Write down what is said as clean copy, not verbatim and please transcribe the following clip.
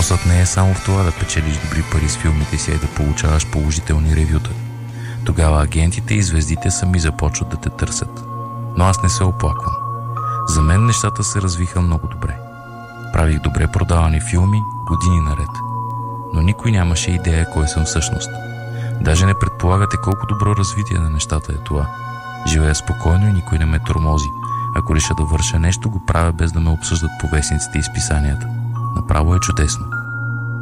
Въпросът не е само в това да печелиш добри пари с филмите си и да получаваш положителни ревюта. Тогава агентите и звездите сами започват да те търсят. Но аз не се оплаквам. За мен нещата се развиха много добре. Правих добре продавани филми години наред. Но никой нямаше идея кой съм всъщност. Даже не предполагате колко добро развитие на нещата е това. Живея спокойно и никой не ме тормози. Ако реша да върша нещо, го правя без да ме обсъждат по вестниците и списанията. Направо е чудесно.